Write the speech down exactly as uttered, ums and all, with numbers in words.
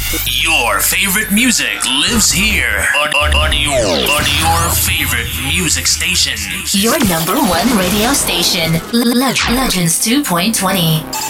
Your favorite music lives here on, on, on, your, on your favorite music station. Your number one radio station, Le- Legends two point twenty.